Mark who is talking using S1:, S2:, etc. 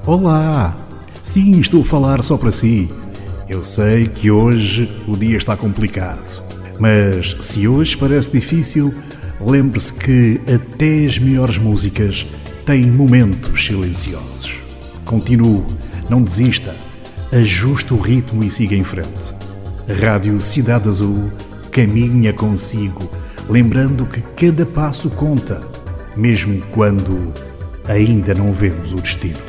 S1: Olá! Sim, estou a falar só para si. Eu sei que hoje o dia está complicado, mas se hoje parece difícil, lembre-se que até as melhores músicas têm momentos silenciosos. Continue, não desista, ajuste o ritmo e siga em frente. Rádio Cidade Azul caminha consigo, lembrando que cada passo conta, mesmo quando ainda não vemos o destino.